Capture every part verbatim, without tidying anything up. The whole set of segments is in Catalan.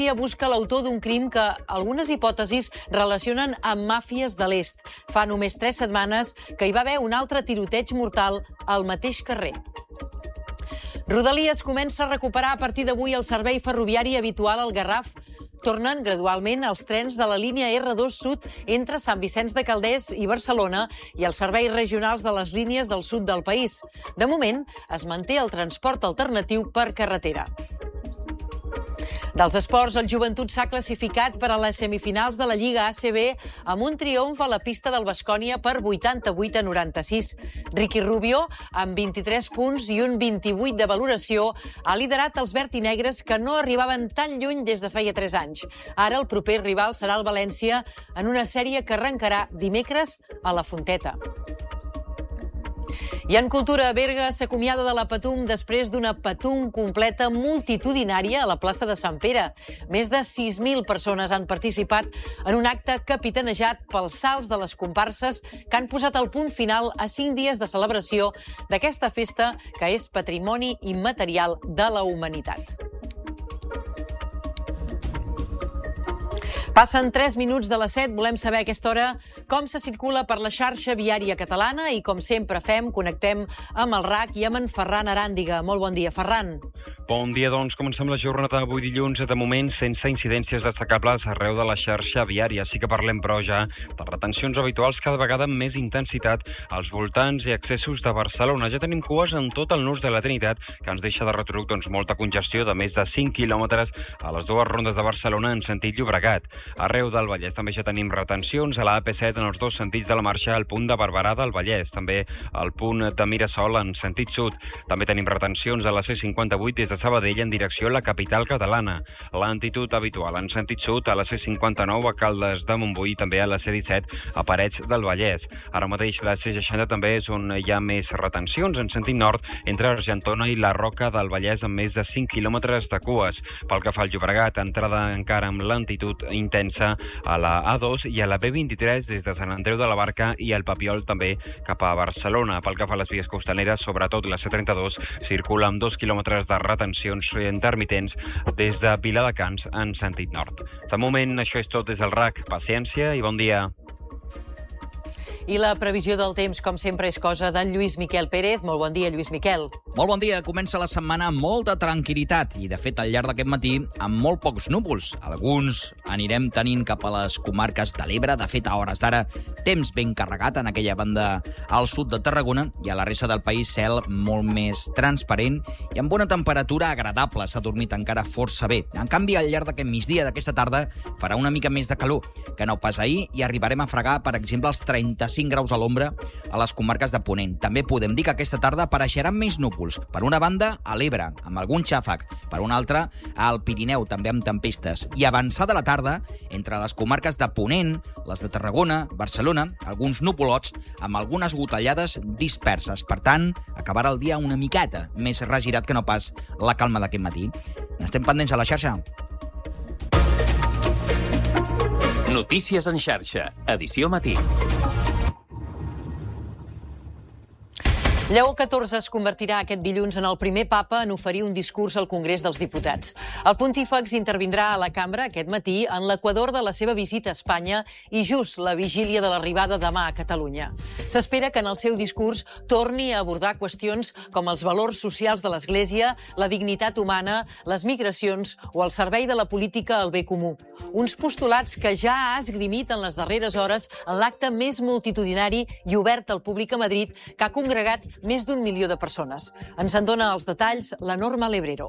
busca l'autor d'un crim que algunes hipòtesis relacionen amb màfies de l'est. Fa només tres setmanes que hi va haver un altre tiroteig mortal al mateix carrer. Rodalies comença a recuperar a partir d'avui el servei ferroviari habitual al Garraf. Tornen gradualment els trens de la línia erre dos Sud entre Sant Vicenç de Calders i Barcelona i els serveis regionals de les línies del sud del país. De moment, es manté el transport alternatiu per carretera. Dels esports, el Joventut s'ha classificat per a les semifinals de la Lliga A C B amb un triomf a la pista del Baskonia per vuitanta-vuit a noranta-sis. Ricky Rubio, amb vint-i-tres punts i un vint-i-vuit de valoració, ha liderat els verd i negres que no arribaven tan lluny des de feia tres anys. Ara el proper rival serà el València en una sèrie que arrencarà dimecres a la Fonteta. I en cultura, Berga s'acomiada de la Patum després d'una Patum completa multitudinària a la plaça de Sant Pere. Més de sis mil persones han participat en un acte capitanejat pels salts de les comparses que han posat el punt final a cinc dies de celebració d'aquesta festa que és patrimoni immaterial de la humanitat. Passen tres minuts de les set. Volem saber a aquesta hora com se circula per la xarxa viària catalana i, com sempre fem, connectem amb el R A C i amb en Ferran Aràndiga. Molt bon dia, Ferran. Bon dia, doncs. Comencem la jornada d'avui dilluns, de moment sense incidències destacables arreu de la xarxa viària. Sí que parlem, però, ja de retencions habituals cada vegada amb més intensitat als voltants i accessos de Barcelona. Ja tenim cues en tot el nus de la Trinitat, que ens deixa de retruc doncs, molta congestió de més de cinc quilòmetres a les dues rondes de Barcelona en sentit Llobregat. Arreu del Vallès també ja tenim retencions a la A P set en els dos sentits de la marxa al punt de Barberà del Vallès, també al punt de Mirasol en sentit sud. També tenim retencions a la C cinquanta-vuit des de Sabadell en direcció a la capital catalana. L'antitud habitual en sentit sud a la C cinquanta-nou a Caldes de Montbui i també a la C disset a Parets del Vallès. Ara mateix la C seixanta també és on hi ha més retencions en sentit nord entre Argentona i la Roca del Vallès amb més de cinc quilòmetres de cues. Pel que fa al Llobregat, entrada encara amb l'antitud intensa a la A dos i a la B vint-i-tres des de Sant Andreu de la Barca i el Papiol també cap a Barcelona. Pel que fa a les vies costaneres, sobretot la C trenta-dos, circula amb dos quilòmetres de retencions intermitents des de Viladecans en sentit nord. De moment, això és tot des del R A C. Paciència i bon dia. I la previsió del temps, com sempre, és cosa d'en Lluís Miquel Pérez. Molt bon dia, Lluís Miquel. Molt bon dia. Comença la setmana amb molta tranquil·litat i, de fet, al llarg d'aquest matí, amb molt pocs núvols. Alguns anirem tenint cap a les comarques de l'Ebre. De fet, a hores d'ara, temps ben carregat en aquella banda al sud de Tarragona i a la resta del país cel molt més transparent i amb bona temperatura agradable. S'ha dormit encara força bé. En canvi, al llarg d'aquest migdia d'aquesta tarda farà una mica més de calor que no pas ahir i arribarem a fregar, per exemple, els trenta-cinc graus a l'ombra a les comarques de Ponent. També podem dir que aquesta tarda apareixeran més núvols. Per una banda, a l'Ebre, amb algun xàfec. Per una altra, al Pirineu, també amb tempestes. I avançada la tarda, entre les comarques de Ponent, les de Tarragona, Barcelona, alguns nuvolots amb algunes gotellades disperses. Per tant, acabarà el dia una miqueta més regirat que no pas la calma d'aquest matí. N'estem pendents a la xarxa. Notícies en xarxa, edició matí. Lleó catorze es convertirà aquest dilluns en el primer papa en oferir un discurs al Congrés dels Diputats. El pontífex intervindrà a la cambra aquest matí en l'equador de la seva visita a Espanya i just la vigília de l'arribada demà a Catalunya. S'espera que en el seu discurs torni a abordar qüestions com els valors socials de l'Església, la dignitat humana, les migracions o el servei de la política al bé comú. Uns postulats que ja ha esgrimit en les darreres hores en l'acte més multitudinari i obert al públic a Madrid, que ha congregat més d'un milió de persones. Ens en dona els detalls la Norma Lebrero.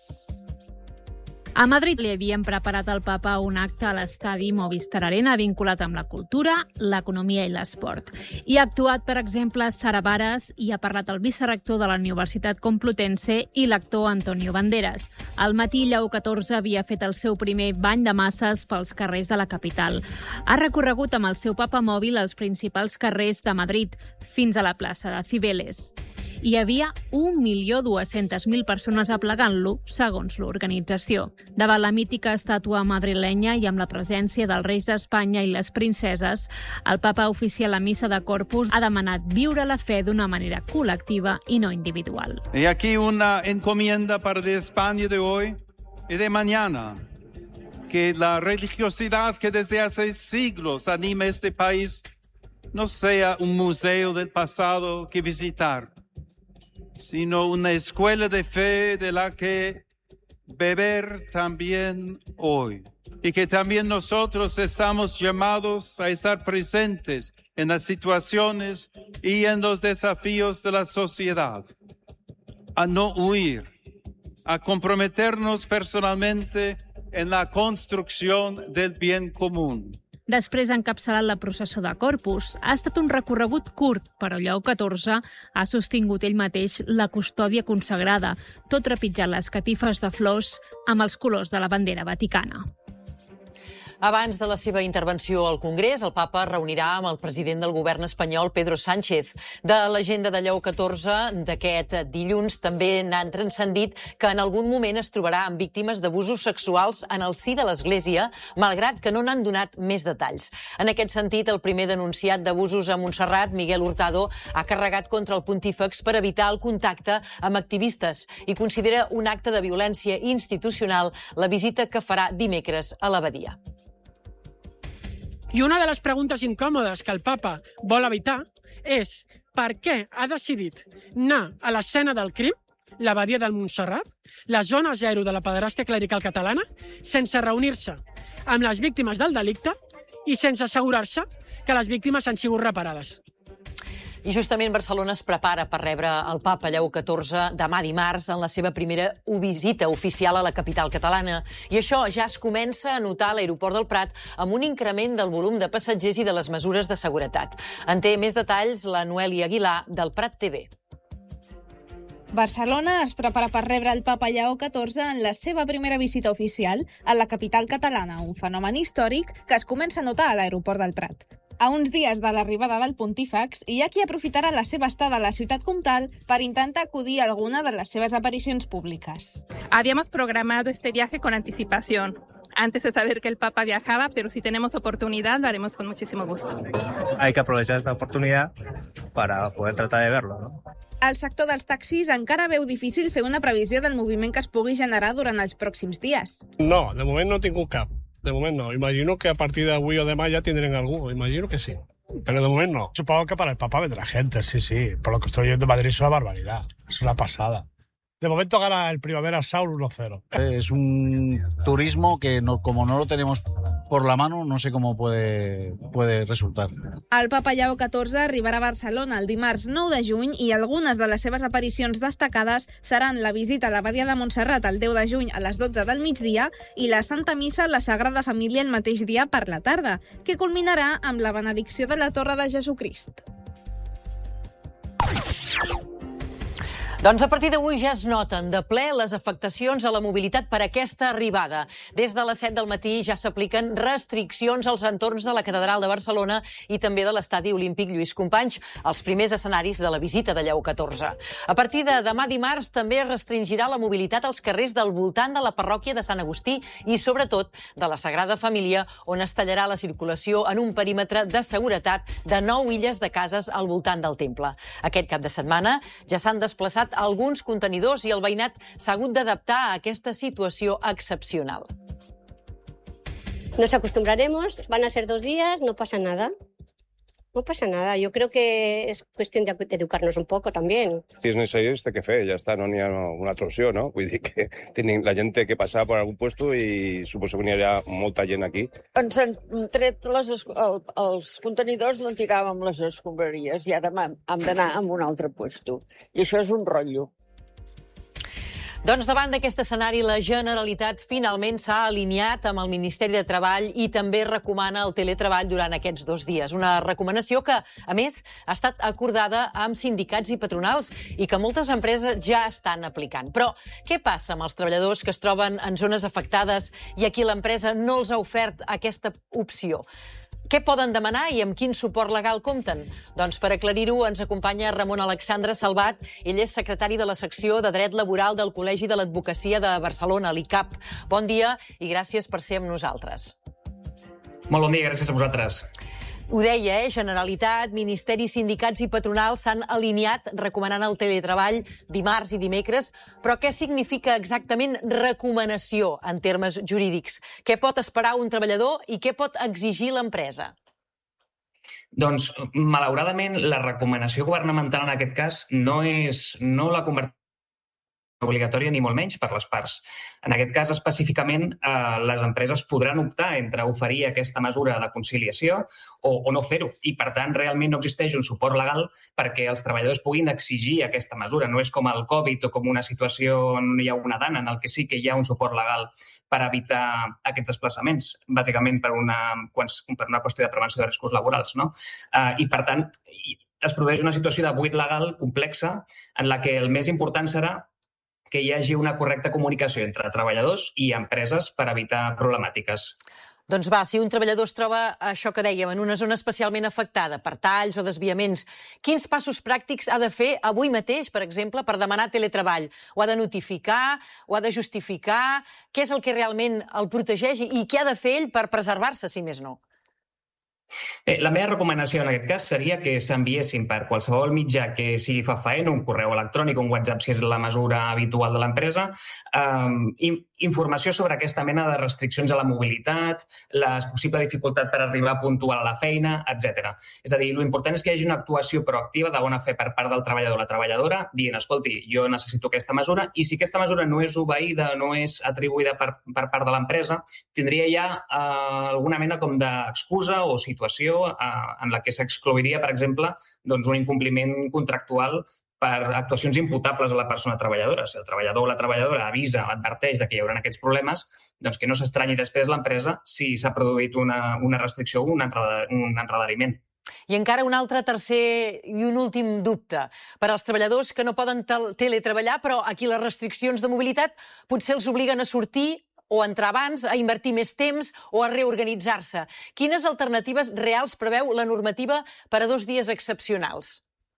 A Madrid li havien preparat al papa un acte a l'estadi Movistar Arena vinculat amb la cultura, l'economia i l'esport. Hi ha actuat, per exemple, Sara Varas i ha parlat el vicerector de la Universitat Complutense i l'actor Antonio Banderas. Al matí, Lleó catorze havia fet el seu primer bany de masses pels carrers de la capital. Ha recorregut amb el seu papa mòbil els principals carrers de Madrid, fins a la plaça de Cibeles. Hi havia un milió dues-centes mil persones aplegant-lo, segons l'organització. Davant la mítica estàtua madrilenya i amb la presència dels reis d'Espanya i les princeses, el papa oficial a missa de Corpus ha demanat viure la fe d'una manera col·lectiva i no individual. Y aquí una encomienda para de España de hoy y de mañana. que la religiosidad que desde hace siglos anima este país no sea un museo del pasado que visitar, sino una escuela de fe de la que beber también hoy. Y que también nosotros estamos llamados a estar presentes en las situaciones y en los desafíos de la sociedad, a no huir, a comprometernos personalmente en la construcción del bien común. Després ha encapçalat la processó de Corpus. Ha estat un recorregut curt, però Lleó catorze ha sostingut ell mateix la custòdia consagrada, tot trepitjant les catifes de flors amb els colors de la bandera vaticana. Abans de la seva intervenció al Congrés, el papa reunirà amb el president del govern espanyol, Pedro Sánchez. De l'agenda de Lleó catorze d'aquest dilluns també n'han transcendit que en algun moment es trobarà amb víctimes d'abusos sexuals en el si de l'Església, malgrat que no n'han donat més detalls. En aquest sentit, el primer denunciat d'abusos a Montserrat, Miguel Hurtado, ha carregat contra el pontífex per evitar el contacte amb activistes i considera un acte de violència institucional la visita que farà dimecres a l'abadia. I una de les preguntes incòmodes que el papa vol evitar és per què ha decidit anar a l'escena del crim, l'abadia del Montserrat, la zona zero de la pederàstia clerical catalana, sense reunir-se amb les víctimes del delicte i sense assegurar-se que les víctimes han sigut reparades. I justament Barcelona es prepara per rebre el papa Lleó catorze demà dimarts en la seva primera visita oficial a la capital catalana. I això ja es comença a notar a l'aeroport del Prat amb un increment del volum de passatgers i de les mesures de seguretat. En té més detalls la Noelia Aguilar del Prat T V. Barcelona es prepara per rebre el papa Lleó catorze en la seva primera visita oficial a la capital catalana, un fenomen històric que es comença a notar a l'aeroport del Prat. A uns dies de l'arribada del pontífex, hi ha qui aprofitarà la seva estada a la ciutat comtal per intentar acudir a alguna de les seves aparicions públiques. Habíamos programado este viaje con anticipación, antes de saber que el Papa viajaba, pero si tenemos oportunidad lo haremos con muchísimo gusto. Hay que aprovechar esta oportunidad para poder tratar de verlo, ¿no? El sector dels taxis encara veu difícil fer una previsió del moviment que es pugui generar durant els pròxims dies. No, de moment no tinc cap. De moment no. Imagino que a partir de avui o demà ya tendrán algo. Imagino que sí. Pero de momento no. Supongo que para el Papa vendrá gente, sí, sí. Por lo que estoy viendo en Madrid es una barbaridad. Es una pasada. De momento gana el Primavera Sound uno cero. Es un turismo que no, como no lo tenemos por la mano, no sé cómo puede, puede resultar. El papa Lleó catorze arribarà a Barcelona el dimarts nou de juny i algunes de les seves aparicions destacades seran la visita a l'abadia de Montserrat el deu de juny a les dotze del migdia i la Santa Missa a la Sagrada Família el mateix dia per la tarda, que culminarà amb la benedicció de la Torre de Jesucrist. Doncs a partir d'avui ja es noten de ple les afectacions a la mobilitat per aquesta arribada. Des de les set del matí ja s'apliquen restriccions als entorns de la Catedral de Barcelona i també de l'Estadi Olímpic Lluís Companys, els primers escenaris de la visita de Lleó catorze. A partir de demà dimarts també es restringirà la mobilitat als carrers del voltant de la parròquia de Sant Agustí i, sobretot, de la Sagrada Família, on es tallarà la circulació en un perímetre de seguretat de nou illes de cases al voltant del temple. Aquest cap de setmana ja s'han desplaçat alguns contenidors i el veïnat s'ha hagut d'adaptar a aquesta situació excepcional. Nos acostumbraremos, van a ser dos días, no pasa nada. No pasa nada, yo creo que es cuestión de educarnos un poco también. Si és necessari, té que fer, ja està, no n'hi ha una altra opció, no? Vull dir que tenim la gent que passar per algun puesto i suposo que n'hi ha molta gent aquí. Ens han tret les, el, els contenidors d'on tiràvem les escombraries i ara hem d'anar a un altre puesto. I això és un rotllo. Doncs davant d'aquest escenari, la Generalitat finalment s'ha alineat amb el Ministeri de Treball i també recomana el teletreball durant aquests dos dies. Una recomanació que, a més, ha estat acordada amb sindicats i patronals i que moltes empreses ja estan aplicant. Però què passa amb els treballadors que es troben en zones afectades i a qui l'empresa no els ha ofert aquesta opció? Què poden demanar i amb quin suport legal compten? Doncs per aclarir-ho ens acompanya Ramon Alexandre Salvat. Ell és secretari de la secció de Dret Laboral del Col·legi de l'Advocacia de Barcelona, l'I C A P. Bon dia i gràcies per ser amb nosaltres. Molt bon dia, gràcies a vosaltres. Ho deia, eh? Generalitat, ministeris, sindicats i patronals s'han alineat recomanant el teletreball dimarts i dimecres, però què significa exactament recomanació en termes jurídics? Què pot esperar un treballador i què pot exigir l'empresa? Doncs, malauradament, la recomanació governamental en aquest cas no és no la converteix obligatòria ni molt menys per les parts. En aquest cas, específicament, eh, les empreses podran optar entre oferir aquesta mesura de conciliació o, o no fer-ho. I, per tant, realment no existeix un suport legal perquè els treballadors puguin exigir aquesta mesura. No és com el Covid o com una situació on hi ha una dana, en el que sí que hi ha un suport legal per evitar aquests desplaçaments, bàsicament per una, per una qüestió de prevenció de riscos laborals, no? Eh, I, per tant, es produeix una situació de buit legal complexa en la que el més important serà que hi hagi una correcta comunicació entre treballadors i empreses per evitar problemàtiques. Doncs va, si un treballador es troba, això que dèiem, en una zona especialment afectada per talls o desviaments, quins passos pràctics ha de fer avui mateix, per exemple, per demanar teletreball? Ho ha de notificar? Ho ha de justificar? Què és el que realment el protegeix i què ha de fer ell per preservar-se, si més no? Bé, la meva recomanació en aquest cas seria que s'enviessin per qualsevol mitjà que sigui fefaent, un correu electrònic, un WhatsApp, si és la mesura habitual de l'empresa, eh, informació sobre aquesta mena de restriccions a la mobilitat, la possible dificultat per arribar puntual a la feina, etcètera. És a dir, l'important és que hi hagi una actuació proactiva de bona fe per part del treballador o la treballadora, dient, escolti, jo necessito aquesta mesura, i si aquesta mesura no és obeïda, no és atribuïda per, per part de l'empresa, tindria ja eh, alguna mena com d'excusa o situació eh, en la que s'exclouiria, per exemple, doncs, un incompliment contractual per actuacions imputables a la persona treballadora. Si el treballador o la treballadora avisa, adverteix de que hi haurà aquests problemes, doncs que no s'estranyi després l'empresa si s'ha produït una, una restricció o un, un enredariment. I encara un altre tercer i un últim dubte. Per als treballadors que no poden teletreballar, però aquí les restriccions de mobilitat potser els obliguen a sortir o a entrar abans, a invertir més temps o a reorganitzar-se. Quines alternatives reals preveu la normativa per a dos dies excepcionals?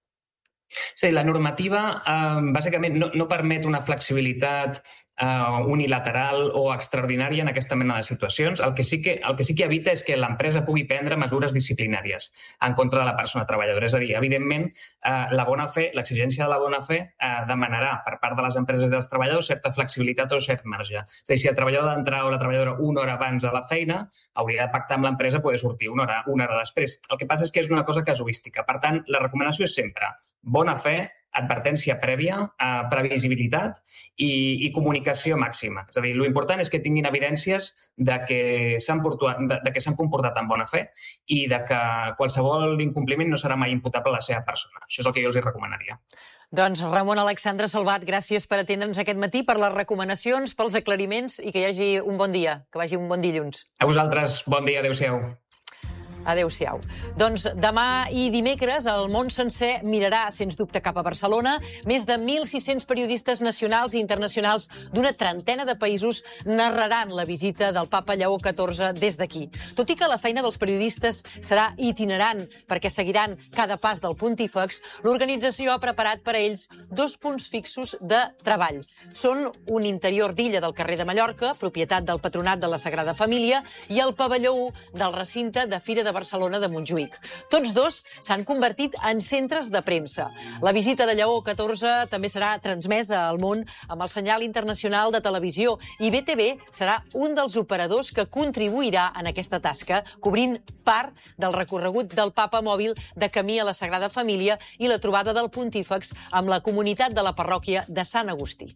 Sí, la normativa eh, bàsicament no, no permet una flexibilitat eh, unilateral o extraordinària en aquesta mena de situacions. El que sí que, el que sí que evita és que l'empresa pugui prendre mesures disciplinàries en contra de la persona treballadora. És a dir, evidentment, eh, la bona fe, l'exigència de la bona fe eh, demanarà per part de les empreses i dels treballadors certa flexibilitat o cert marge. És a dir, si el treballador ha d'entrar o la treballadora una hora abans a la feina, hauria de pactar amb l'empresa poder sortir una hora, una hora després. El que passa és que és una cosa casuística. Per tant, la recomanació és sempre bona fe, advertència prèvia, eh, previsibilitat i, i comunicació màxima. És a dir, l'important és que tinguin evidències de que s'han de, de que s'han comportat amb bona fe i de que qualsevol incompliment no serà mai imputable a la seva persona. Això és el que jo els recomanaria. Doncs Ramon Alexandre Salvat, gràcies per atendre'ns aquest matí, per les recomanacions, pels aclariments i que hi hagi un bon dia, que vagi un bon dilluns. A vosaltres, bon dia, adéu-siau. Adéu-siau. Doncs demà i dimecres el món sencer mirarà, sens dubte, cap a Barcelona. Més de mil sis-cents periodistes nacionals i internacionals d'una trentena de països narraran la visita del papa Lleó catorze des d'aquí. Tot i que la feina dels periodistes serà itinerant perquè seguiran cada pas del pontífex, l'organització ha preparat per a ells dos punts fixos de treball. Són un interior d'illa del carrer de Mallorca, propietat del Patronat de la Sagrada Família, i el pavelló u del recinte de Fira de Barcelona de Montjuïc. Tots dos s'han convertit en centres de premsa. La visita de Lleó catorze també serà transmesa al món amb el senyal internacional de televisió i B T V serà un dels operadors que contribuirà en aquesta tasca, cobrint part del recorregut del papa mòbil de camí a la Sagrada Família i la trobada del pontífex amb la comunitat de la parròquia de Sant Agustí.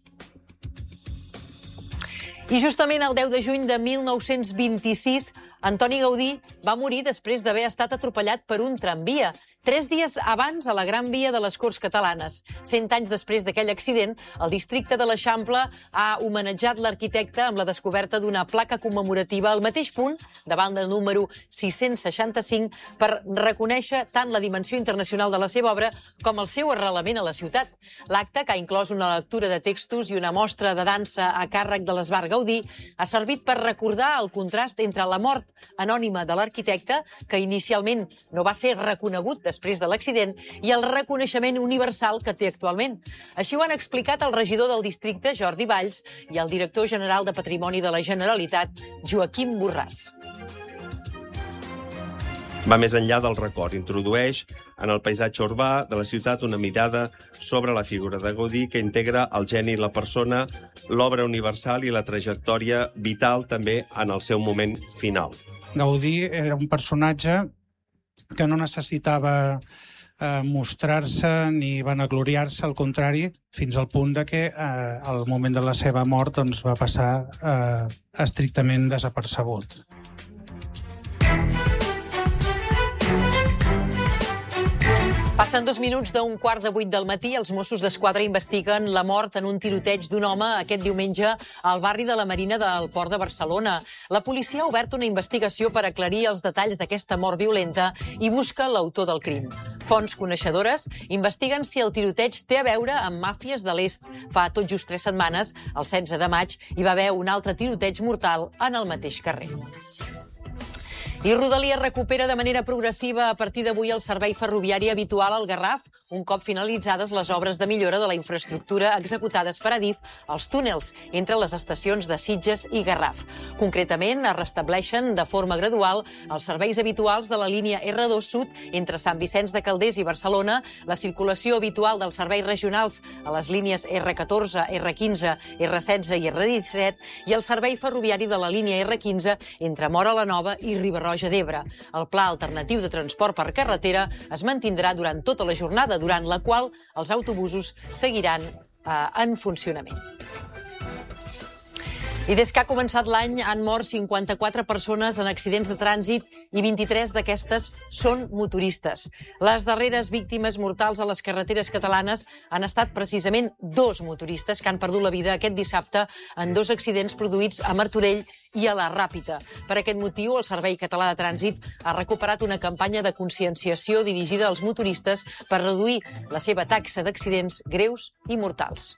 I justament el deu de juny de mil nou-cents vint-i-sis, Antoni Gaudí va morir després d'haver estat atropellat per un tramvia. Tres dies abans a la Gran Via de les Corts Catalanes. Cent anys després d'aquell accident, el districte de l'Eixample ha homenatjat l'arquitecte amb la descoberta d'una placa commemorativa al mateix punt, davant del número sis-cents seixanta-cinc, per reconèixer tant la dimensió internacional de la seva obra com el seu arrelament a la ciutat. L'acte, que ha inclòs una lectura de textos i una mostra de dansa a càrrec de l'Esbar Gaudí, ha servit per recordar el contrast entre la mort anònima de l'arquitecte, que inicialment no va ser reconegut després de l'accident, i el reconeixement universal que té actualment. Així ho han explicat el regidor del districte, Jordi Valls, i el director general de Patrimoni de la Generalitat, Joaquim Borràs. Va més enllà del record, introdueix en el paisatge urbà de la ciutat una mirada sobre la figura de Gaudí que integra el geni i la persona, l'obra universal i la trajectòria vital també en el seu moment final. Gaudí era un personatge que no necessitava eh, mostrar-se ni vanagloriar-se, al contrari, fins al punt de que eh, al moment de la seva mort doncs, va passar eh, estrictament desapercebut. Passen dos minuts d'un quart de vuit del matí. Els Mossos d'Esquadra investiguen la mort en un tiroteig d'un home aquest diumenge al barri de la Marina del Port de Barcelona. La policia ha obert una investigació per aclarir els detalls d'aquesta mort violenta i busca l'autor del crim. Fonts coneixedores investiguen si el tiroteig té a veure amb màfies de l'est. Fa tot just tres setmanes, el setze de maig, hi va haver un altre tiroteig mortal en el mateix carrer. I Rodalies recupera de manera progressiva a partir d'avui el servei ferroviari habitual al Garraf, un cop finalitzades les obres de millora de la infraestructura executades per Adif als túnels entre les estacions de Sitges i Garraf. Concretament, es restableixen de forma gradual els serveis habituals de la línia erre dos Sud entre Sant Vicenç de Calders i Barcelona, la circulació habitual dels serveis regionals a les línies erre catorze, erre quinze, erre setze i erre disset i el servei ferroviari de la línia erre quinze entre Móra la Nova i Riba-roja d'Ebre. El pla alternatiu de transport per carretera es mantindrà durant tota la jornada, durant la qual els autobusos seguiran eh, en funcionament. I des que ha començat l'any han mort cinquanta-quatre persones en accidents de trànsit i vint-i-tres d'aquestes són motoristes. Les darreres víctimes mortals a les carreteres catalanes han estat precisament dos motoristes que han perdut la vida aquest dissabte en dos accidents produïts a Martorell i a la Ràpita. Per aquest motiu, el Servei Català de Trànsit ha recuperat una campanya de conscienciació dirigida als motoristes per reduir la seva taxa d'accidents greus i mortals.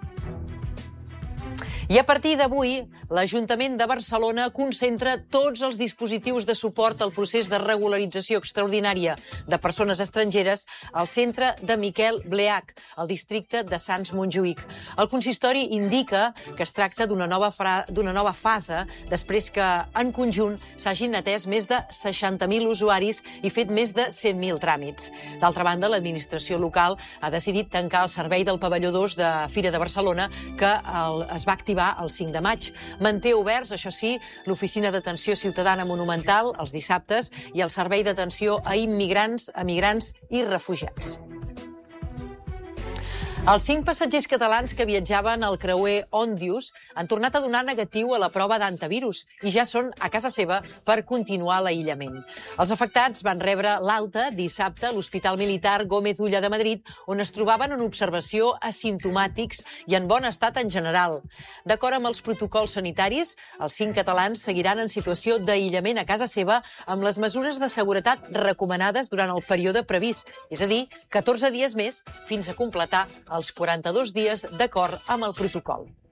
I a partir d'avui, l'Ajuntament de Barcelona concentra tots els dispositius de suport al procés de regularització extraordinària de persones estrangeres al centre de Miquel Bleach, al districte de Sants-Montjuïc. El consistori indica que es tracta d'una nova, fra... d'una nova fase després que, en conjunt, s'hagin atès més de seixanta mil usuaris i fet més de cent mil tràmits. D'altra banda, l'administració local ha decidit tancar el servei del pavelló dos de Fira de Barcelona, que el... es va activar el cinc de maig. Manté oberts, això sí, l'Oficina d'Atenció Ciutadana Monumental els dissabtes i el Servei d'Atenció a Immigrants, Emigrants i Refugiats. Els cinc passatgers catalans que viatjaven al creuer Òndius han tornat a donar negatiu a la prova d'antivirus i ja són a casa seva per continuar l'aïllament. Els afectats van rebre l'alta dissabte a l'Hospital Militar Gómez Ulla de Madrid, on es trobaven en observació asimptomàtics i en bon estat en general. D'acord amb els protocols sanitaris, els cinc catalans seguiran en situació d'aïllament a casa seva amb les mesures de seguretat recomanades durant el període previst, és a dir, catorze dies més fins a completar els quaranta-dos dies d'acord amb el protocol.